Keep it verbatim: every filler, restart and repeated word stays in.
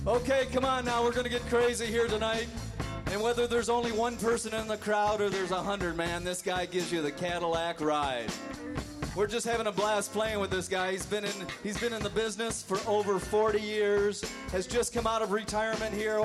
Okay, come on now. We're going to get crazy here tonight. And whether there's only one person in the crowd or there's a hundred, man, this guy gives you the Cadillac ride. We're just having a blast playing with this guy. He's been in he's been in the business for over forty years, has just come out of retirement here